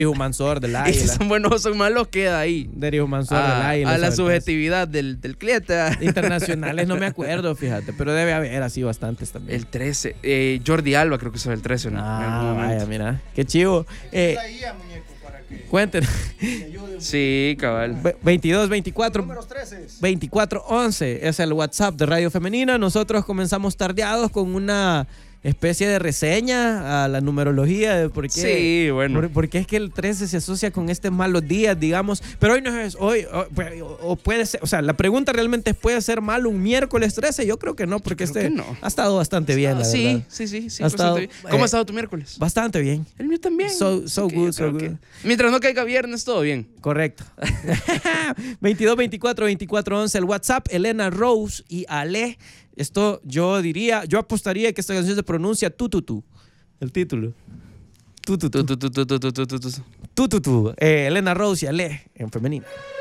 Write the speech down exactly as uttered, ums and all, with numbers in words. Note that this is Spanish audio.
Humansor del Y si Águila. son buenos o son malos, queda ahí. Deri Humansor A, del Águila. a la sobre todo. subjetividad del, del cliente. Internacionales no me acuerdo, fíjate, pero debe haber así bastantes también. El trece. Eh, Jordi Alba creo que es el trece, ¿no? En algún Ah, momento. vaya, mira. Qué chivo. Eh, La guía, muñeco, para que cuenten. te ayude un Sí, cabal. Ve- veintidós veinticuatro Números trece. veinticuatro once es el WhatsApp de Radio Femenina. Nosotros comenzamos tardeados con una especie de reseña a la numerología de por qué, Sí, bueno. por, por qué es que el trece se asocia con estos malos días, digamos. Pero hoy no es hoy, o, o- o puede ser, o sea, la pregunta realmente es, ¿puede ser malo un miércoles trece? Yo creo que no, porque Yo creo este que no. ha estado bastante bien, la sí, verdad. sí, sí, sí. Ha estado, bastante bien. ¿Cómo eh, ha estado tu miércoles? Bastante bien. El mío también. So- so Ok, good, yo so creo good. que mientras no caiga viernes, todo bien. Correcto. veintidós veinticuatro veinticuatro once el WhatsApp, Elena Rose y Ale. Esto yo diría, yo apostaría que esta canción se pronuncia Tututu. El título. Tu, Tututu. tu, tu, tu, tu, tu, tu, tu, tu. Tututu. Eh, Elena Rose y Ale en femenina.